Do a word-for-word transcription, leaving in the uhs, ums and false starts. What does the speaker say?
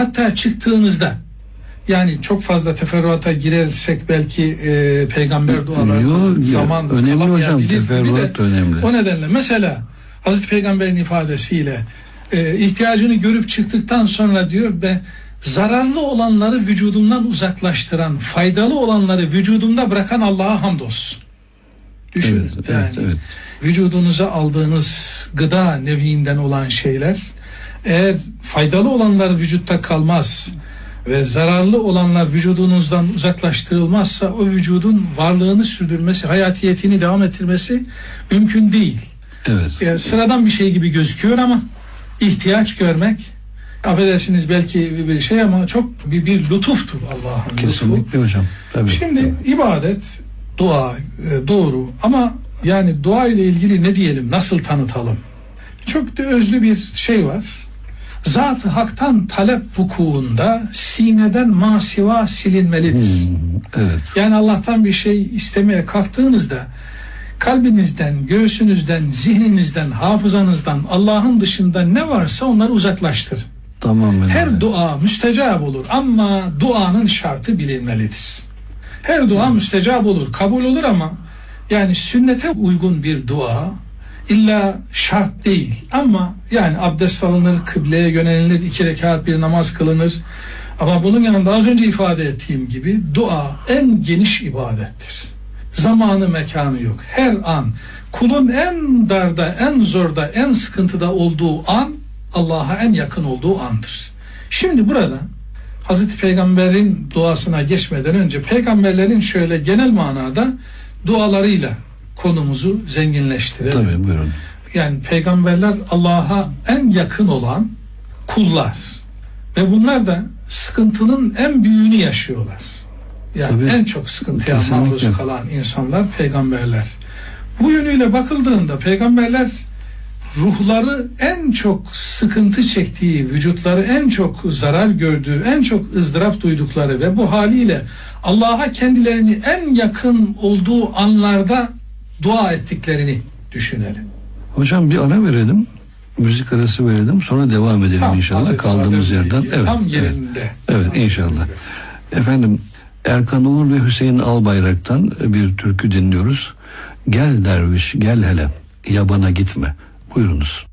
hatta çıktığınızda, yani çok fazla teferruata girersek belki e, peygamber dualarımız zaman önemli hocam, teferruat de, önemli. O nedenle mesela Hazreti Peygamber'in ifadesiyle e, ihtiyacını görüp çıktıktan sonra diyor, ben zararlı olanları vücudumdan uzaklaştıran, faydalı olanları vücudumda bırakan Allah'a hamdolsun. Düşünün. Evet, yani evet, evet. Vücudunuza aldığınız gıda neviinden olan şeyler, eğer faydalı olanlar vücutta kalmaz ve zararlı olanlar vücudunuzdan uzaklaştırılmazsa, o vücudun varlığını sürdürmesi, hayatiyetini devam ettirmesi mümkün değil. Evet. Yani sıradan bir şey gibi gözüküyor ama ihtiyaç görmek, affedersiniz belki bir şey ama çok bir, bir lütuftur Allah'ın lütfu. Kesinlikle hocam. Tabii, Şimdi tabii. ibadet, dua e, doğru ama yani dua ile ilgili ne diyelim, nasıl tanıtalım? Çok da özlü bir şey var. Zat-ı haktan talep vukuunda sineden masiva silinmelidir. Hmm, evet. Yani Allah'tan bir şey istemeye kalktığınızda kalbinizden, göğsünüzden, zihninizden, hafızanızdan Allah'ın dışında ne varsa onları uzaklaştır. Tamamen. Her öyle. dua müstecab olur ama duanın şartı bilinmelidir. Her dua hmm. müstecab olur, kabul olur ama yani sünnete uygun bir dua illa şart değil. Ama yani abdest alınır, kıbleye yönelilir, iki rekat bir namaz kılınır. Ama bunun yanında az önce ifade ettiğim gibi dua en geniş ibadettir. Zamanı mekanı yok. Her an kulun en darda, en zorda, en sıkıntıda olduğu an Allah'a en yakın olduğu andır. Şimdi burada Hazreti Peygamber'in duasına geçmeden önce peygamberlerin şöyle genel manada dualarıyla konumuzu zenginleştirelim. Tabii, buyurun. Yani peygamberler Allah'a en yakın olan kullar ve bunlar da sıkıntının en büyüğünü yaşıyorlar. Yani Tabii. en çok sıkıntıya Kesinlikle. maruz kalan insanlar peygamberler. Bu yönüyle bakıldığında peygamberler ruhları en çok sıkıntı çektiği, vücutları en çok zarar gördüğü, en çok ızdırap duydukları ve bu haliyle Allah'a kendilerini en yakın olduğu anlarda dua ettiklerini düşünelim. Hocam bir ara verelim. Müzik arası verelim. Sonra devam edelim Tam, inşallah. Hazreti Kaldığımız Adem yerden. ilgili, Evet, tam evet. yerinde. Evet, inşallah. Efendim, Erkan Uğur ve Hüseyin Albayrak'tan bir türkü dinliyoruz. Gel derviş gel hele, yabana gitme. Buyurunuz.